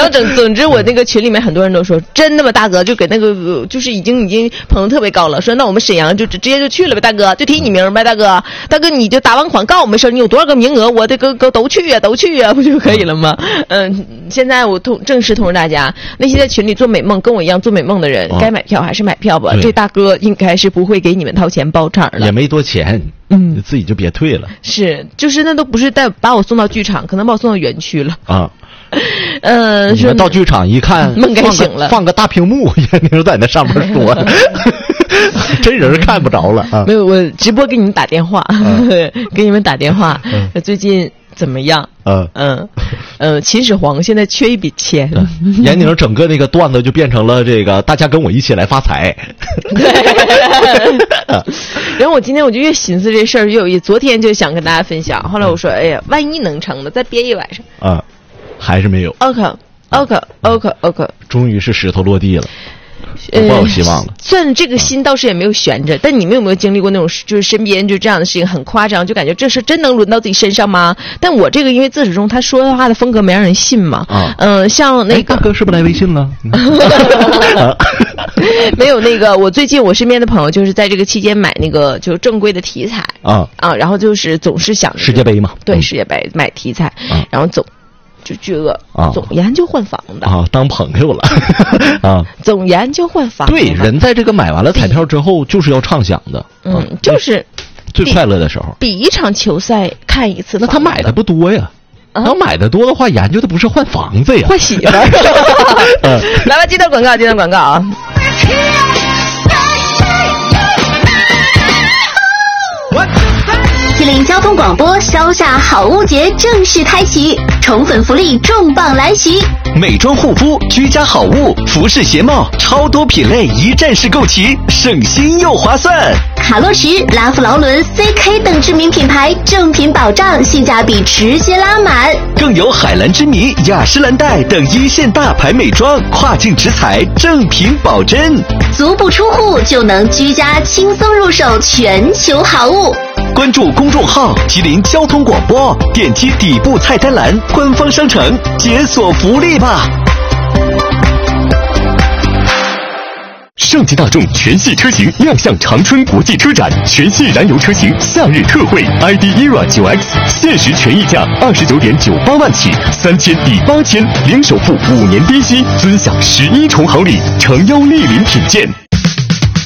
然后总之我那个群里面很多人都说真的吗？大哥就给那个就是已经捧得特别高了，说那我们沈阳就直接就去了呗，大哥就提你名呗，大哥你就打完款告我们说你有多少个名额，我这个都去呀，不就可以了吗？现在我正式通知大家，那些在群里做美梦跟我一样做美梦的人，该买票还是买票吧。这大哥应该是不会给你们掏钱包场了， 也没多钱，你自己就别退了。 是，就是那都不是把我送到剧场，可能把我送到园区了啊。你们到剧场一看， 梦该醒了， 放个大屏幕，闫宁在那上面说，真人看不着了啊。 没有，我直播给你们打电话，给你们打电话，最近怎么样？秦始皇现在缺一笔钱。 闫宁整个那个段子就变成了这个，大家跟我一起来发财。 然后我今天我就越寻思这事儿越有意思，昨天就想跟大家分享，后来我说，哎呀，万一能成呢，再憋一晚上。 还是没有。 OK， 终于是石头落地了。抱有希望了。 算这个心倒是也没有悬着，但你们有没有经历过那种就是身边就这样的事情很夸张，就感觉这事真能轮到自己身上吗？但我这个因为自始终他说的话的风格没让人信嘛。像那个大哥是不是来微信了？ 没有那个，我最近我身边的朋友就是在这个期间买那个就是正规的题材然后就是总是想世界杯嘛， 对世界杯买题材，然后就巨鳄总研究换房的当朋友了总研究换房。 对，人在这个买完了彩票之后就是要畅想的， 就是最快乐的时候， 比一场球赛看一次。 那他买的不多呀。要买的多的话，研究的不是换房子呀， 换媳妇儿。来吧，接段广告啊。 吉林交通广播消夏好物节正式开启，宠粉福利重磅来袭， 美妆护肤、居家好物、服饰鞋帽，超多品类一站式购齐，省心又划算。 卡洛驰、拉夫劳伦、CK 等知名品牌正品保障，性价比直接拉满。 更有海蓝之谜、雅诗兰黛等一线大牌美妆，跨境直采，正品保真。 足不出户就能居家轻松入手全球好物。 关注公众号吉林交通广播，点击底部菜单栏官方商城解锁福利吧。 上汽大众全系车型亮相长春国际车展，全系燃油车型夏日特惠 ，ID ERA 9X 限时权益价29.98万起，3000抵8000，零首付，5年低息，尊享11重好礼，诚邀莅临品鉴。